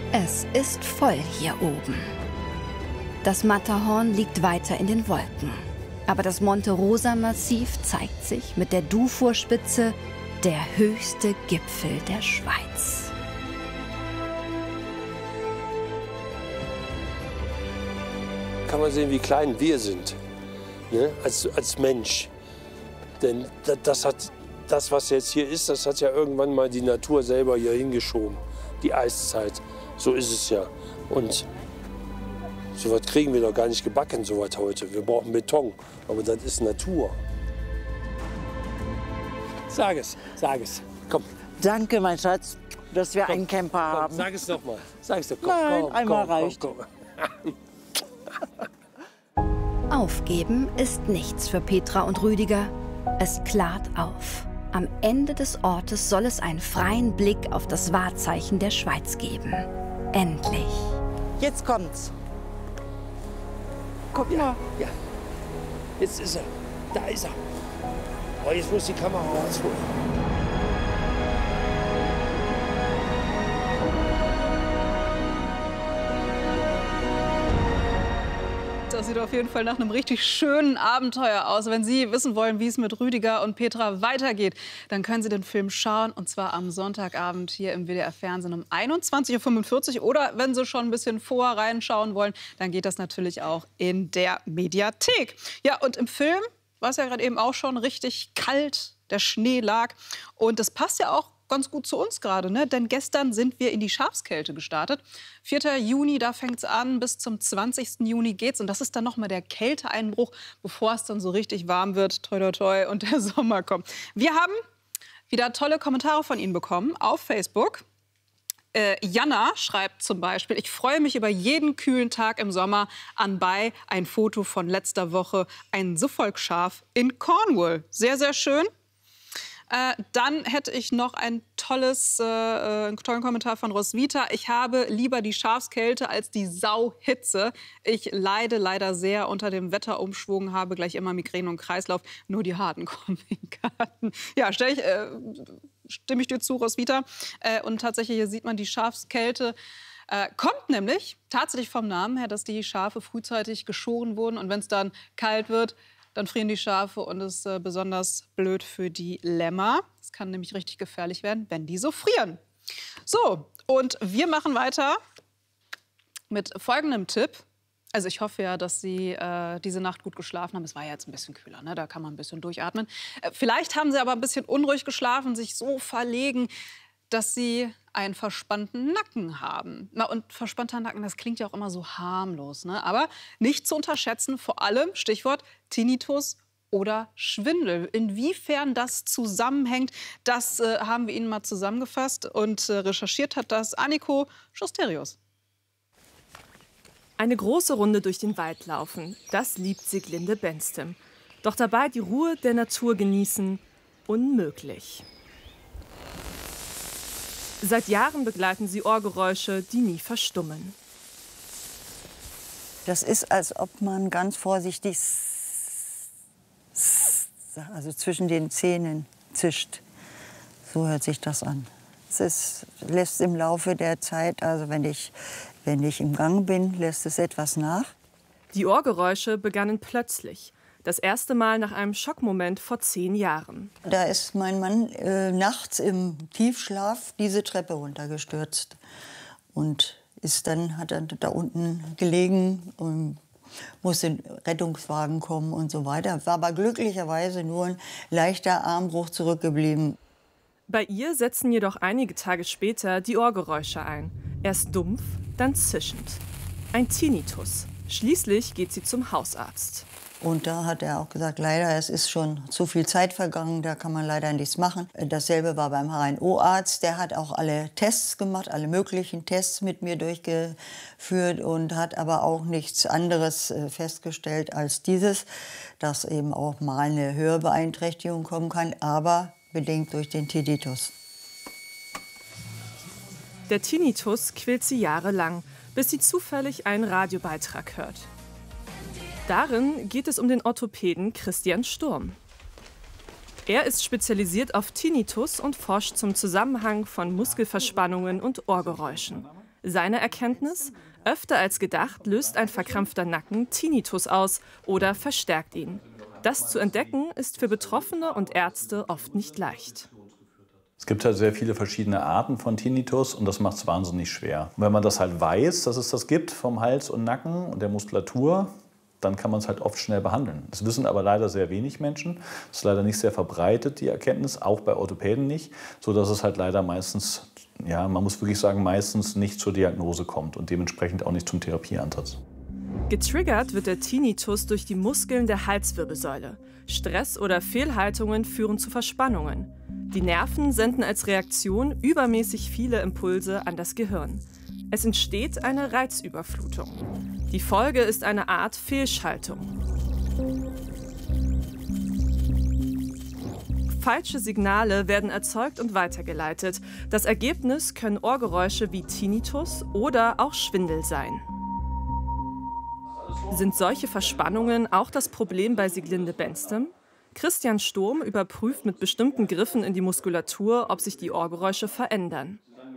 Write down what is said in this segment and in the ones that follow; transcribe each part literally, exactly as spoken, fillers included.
Es ist voll hier oben. Das Matterhorn liegt weiter in den Wolken. Aber das Monte Rosa-Massiv zeigt sich mit der Dufour-Spitze der höchste Gipfel der Schweiz. Kann man sehen, wie klein wir sind, ne? als, als Mensch. Denn das, hat, das, was jetzt hier ist, das hat ja irgendwann mal die Natur selber hier hingeschoben. Die Eiszeit, so ist es ja. Und so was kriegen wir doch gar nicht gebacken, so was heute. Wir brauchen Beton, aber das ist Natur. Sag es, sag es, komm. Danke, mein Schatz, dass wir Komm, einen Camper komm, haben. sag es doch mal. Sag es doch, komm, Nein, komm, einmal komm, reicht. Komm, komm. Aufgeben ist nichts für Petra und Rüdiger. Es klart auf. Am Ende des Ortes soll es einen freien Blick auf das Wahrzeichen der Schweiz geben. Endlich. Jetzt kommt's. Guck Ja, mal. ja. Jetzt ist er. Da ist er. Oh, jetzt muss die Kamera rausholen. Das sieht auf jeden Fall nach einem richtig schönen Abenteuer aus. Wenn Sie wissen wollen, wie es mit Rüdiger und Petra weitergeht, dann können Sie den Film schauen. Und zwar am Sonntagabend hier im W D R-Fernsehen um einundzwanzig Uhr fünfundvierzig. Oder wenn Sie schon ein bisschen vorher reinschauen wollen, dann geht das natürlich auch in der Mediathek. Ja, und im Film war es ja gerade eben auch schon richtig kalt. Der Schnee lag. Und das passt ja auch ganz gut zu uns gerade, ne? Denn gestern sind wir in die Schafskälte gestartet. vierter Juni, da fängt es an, bis zum zwanzigsten Juni geht's. Und das ist dann noch mal der Kälteeinbruch, bevor es dann so richtig warm wird, toi, toi, toi, und der Sommer kommt. Wir haben wieder tolle Kommentare von Ihnen bekommen auf Facebook. Äh, Jana schreibt zum Beispiel: Ich freue mich über jeden kühlen Tag im Sommer. Anbei ein Foto von letzter Woche, ein Suffolk-Schaf in Cornwall. Sehr, sehr schön. Äh, dann hätte ich noch ein tolles, äh, einen tollen Kommentar von Roswitha. Ich habe lieber die Schafskälte als die Sauhitze. Ich leide leider sehr unter dem Wetterumschwung, habe gleich immer Migräne und Kreislauf. Nur die Harten kommen in den Garten. Ja, stell ich, äh, stimme ich dir zu, Roswitha. Äh, und tatsächlich, hier sieht man die Schafskälte. Äh, kommt nämlich tatsächlich vom Namen her, dass die Schafe frühzeitig geschoren wurden. Und wenn es dann kalt wird, dann frieren die Schafe und es ist äh, besonders blöd für die Lämmer. Es kann nämlich richtig gefährlich werden, wenn die so frieren. So, und wir machen weiter mit folgendem Tipp. Also ich hoffe ja, dass Sie äh, diese Nacht gut geschlafen haben. Es war ja jetzt ein bisschen kühler, ne? Da kann man ein bisschen durchatmen. Äh, vielleicht haben Sie aber ein bisschen unruhig geschlafen, sich so verlegen, dass Sie einen verspannten Nacken haben. Na, und verspannter Nacken, das klingt ja auch immer so harmlos, ne? Aber nicht zu unterschätzen, vor allem, Stichwort Tinnitus oder Schwindel. Inwiefern das zusammenhängt, das äh, haben wir Ihnen mal zusammengefasst. Und äh, recherchiert hat das Anniko Schusterius. Eine große Runde durch den Wald laufen, das liebt Sieglinde Benstem. Doch dabei die Ruhe der Natur genießen, unmöglich. Seit Jahren begleiten sie Ohrgeräusche, die nie verstummen. Das ist, als ob man ganz vorsichtig, also zwischen den Zähnen zischt. So hört sich das an. Es ist, lässt im Laufe der Zeit, also wenn ich, wenn ich im Gang bin, lässt es etwas nach. Die Ohrgeräusche begannen plötzlich. Das erste Mal nach einem Schockmoment vor zehn Jahren. Da ist mein Mann äh, nachts im Tiefschlaf diese Treppe runtergestürzt. Und ist dann, hat er da unten gelegen und musste ein Rettungswagen kommen und so weiter. War aber glücklicherweise nur ein leichter Armbruch zurückgeblieben. Bei ihr setzen jedoch einige Tage später die Ohrgeräusche ein. Erst dumpf, dann zischend. Ein Tinnitus. Schließlich geht sie zum Hausarzt. Und da hat er auch gesagt, leider, es ist schon zu viel Zeit vergangen, da kann man leider nichts machen. Dasselbe war beim H N O-Arzt, der hat auch alle Tests gemacht, alle möglichen Tests mit mir durchgeführt und hat aber auch nichts anderes festgestellt als dieses, dass eben auch mal eine Hörbeeinträchtigung kommen kann, aber bedingt durch den Tinnitus. Der Tinnitus quält sie jahrelang, bis sie zufällig einen Radiobeitrag hört. Darin geht es um den Orthopäden Christian Sturm. Er ist spezialisiert auf Tinnitus und forscht zum Zusammenhang von Muskelverspannungen und Ohrgeräuschen. Seine Erkenntnis? Öfter als gedacht löst ein verkrampfter Nacken Tinnitus aus oder verstärkt ihn. Das zu entdecken, ist für Betroffene und Ärzte oft nicht leicht. Es gibt halt sehr viele verschiedene Arten von Tinnitus und das macht es wahnsinnig schwer. Und wenn man das halt weiß, dass es das gibt vom Hals und Nacken und der Muskulatur, dann kann man es halt oft schnell behandeln. Das wissen aber leider sehr wenig Menschen. Das ist leider nicht sehr verbreitet, die Erkenntnis, auch bei Orthopäden nicht, sodass es halt leider meistens, ja, man muss wirklich sagen, meistens nicht zur Diagnose kommt und dementsprechend auch nicht zum Therapieansatz. Getriggert wird der Tinnitus durch die Muskeln der Halswirbelsäule. Stress oder Fehlhaltungen führen zu Verspannungen. Die Nerven senden als Reaktion übermäßig viele Impulse an das Gehirn. Es entsteht eine Reizüberflutung. Die Folge ist eine Art Fehlschaltung. Falsche Signale werden erzeugt und weitergeleitet. Das Ergebnis können Ohrgeräusche wie Tinnitus oder auch Schwindel sein. Sind solche Verspannungen auch das Problem bei Sieglinde Benstem? Christian Sturm überprüft mit bestimmten Griffen in die Muskulatur, ob sich die Ohrgeräusche verändern.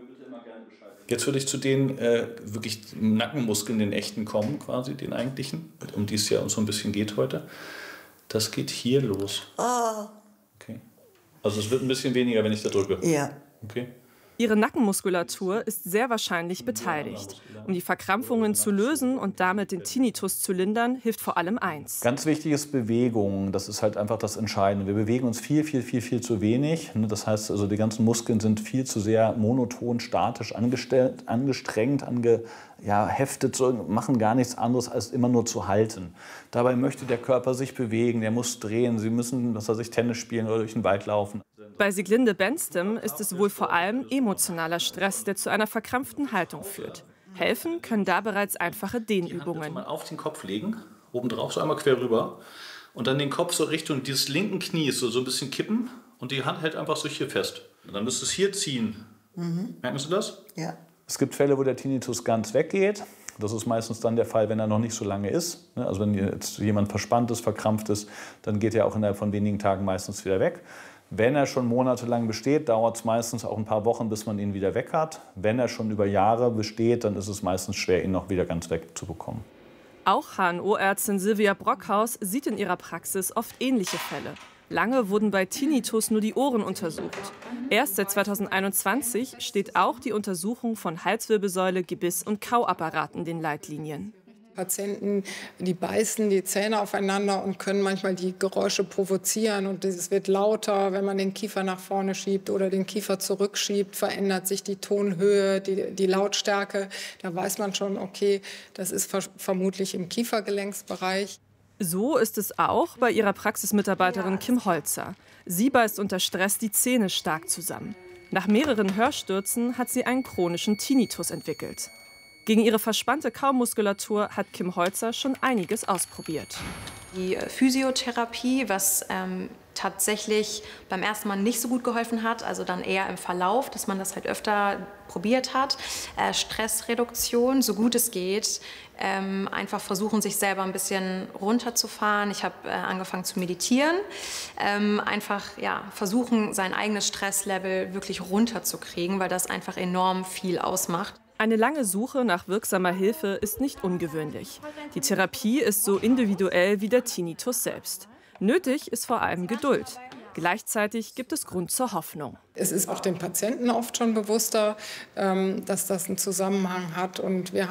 Jetzt würde ich zu den äh, wirklich Nackenmuskeln, den echten kommen, quasi den eigentlichen, um die es ja uns so ein bisschen geht heute. Das geht hier los. Oh. Okay. Also es wird ein bisschen weniger, wenn ich da drücke. Ja. Okay. Ihre Nackenmuskulatur ist sehr wahrscheinlich beteiligt. Um die Verkrampfungen zu lösen und damit den Tinnitus zu lindern, hilft vor allem eins. Ganz wichtig ist Bewegung. Das ist halt einfach das Entscheidende. Wir bewegen uns viel, viel, viel, viel zu wenig. Das heißt, also die ganzen Muskeln sind viel zu sehr monoton, statisch angestellt, angestrengt, ange, ja, heftet, so, machen gar nichts anderes, als immer nur zu halten. Dabei möchte der Körper sich bewegen, der muss drehen. Sie müssen, dass er sich Tennis spielen oder durch den Wald laufen. Bei Sieglinde Benstem ist es wohl vor allem emotionaler Stress, der zu einer verkrampften Haltung führt. Helfen können da bereits einfache Dehnübungen. Mal auf den Kopf legen, oben drauf, so einmal quer rüber. Und dann den Kopf so Richtung dieses linken Knies so, so ein bisschen kippen. Und die Hand hält einfach so hier fest. Und dann müsst ihr es hier ziehen. Mhm. Merken Sie das? Ja. Es gibt Fälle, wo der Tinnitus ganz weggeht. Das ist meistens dann der Fall, wenn er noch nicht so lange ist. Also wenn jetzt jemand verspannt ist, verkrampft ist, dann geht er auch innerhalb von wenigen Tagen meistens wieder weg. Wenn er schon monatelang besteht, dauert es meistens auch ein paar Wochen, bis man ihn wieder weg hat. Wenn er schon über Jahre besteht, dann ist es meistens schwer, ihn noch wieder ganz wegzubekommen. Auch H N O-Ärztin Silvia Brockhaus sieht in ihrer Praxis oft ähnliche Fälle. Lange wurden bei Tinnitus nur die Ohren untersucht. Erst seit zweitausendeinundzwanzig steht auch die Untersuchung von Halswirbelsäule, Gebiss und Kauapparat in den Leitlinien. Patienten, die beißen die Zähne aufeinander und können manchmal die Geräusche provozieren. Und es wird lauter, wenn man den Kiefer nach vorne schiebt oder den Kiefer zurückschiebt, verändert sich die Tonhöhe, die, die Lautstärke. Da weiß man schon, okay, das ist ver- vermutlich im Kiefergelenksbereich. So ist es auch bei ihrer Praxismitarbeiterin Kim Holzer. Sie beißt unter Stress die Zähne stark zusammen. Nach mehreren Hörstürzen hat sie einen chronischen Tinnitus entwickelt. Gegen ihre verspannte Kaumuskulatur hat Kim Holzer schon einiges ausprobiert. Die Physiotherapie, was ähm, tatsächlich beim ersten Mal nicht so gut geholfen hat, also dann eher im Verlauf, dass man das halt öfter probiert hat. Äh, Stressreduktion, so gut es geht. Ähm, einfach versuchen, sich selber ein bisschen runterzufahren. Ich habe äh, angefangen zu meditieren. Ähm, einfach ja, versuchen, sein eigenes Stresslevel wirklich runterzukriegen, weil das einfach enorm viel ausmacht. Eine lange Suche nach wirksamer Hilfe ist nicht ungewöhnlich. Die Therapie ist so individuell wie der Tinnitus selbst. Nötig ist vor allem Geduld. Gleichzeitig gibt es Grund zur Hoffnung. Es ist auch den Patienten oft schon bewusster, dass das einen Zusammenhang hat. Und wir